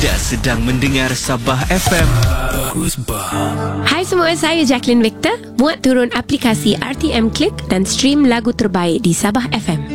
Anda sedang mendengar Sabah FM. Bagus bang. Hai semua, saya Jacqueline Victor. Muat turun aplikasi RTM Click dan stream lagu terbaik di Sabah FM.